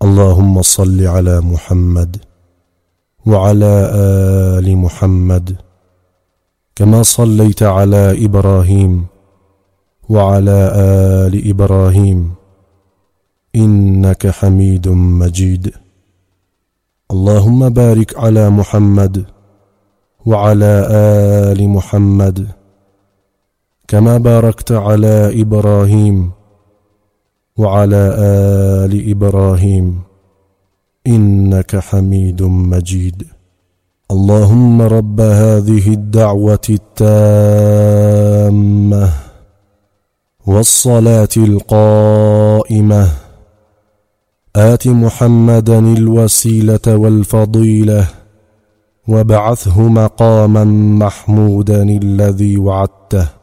اللهم صل على محمد وعلى آل محمد كما صليت على إبراهيم وعلى آل إبراهيم إنك حميد مجيد. اللهم بارك على محمد وعلى آل محمد كما باركت على إبراهيم وعلى آل إبراهيم إنك حميد مجيد. اللهم رب هذه الدعوة التامة والصلاة القائمة آت محمدا الوسيلة والفضيلة وابعثه مقاما محمودا الذي وعدته.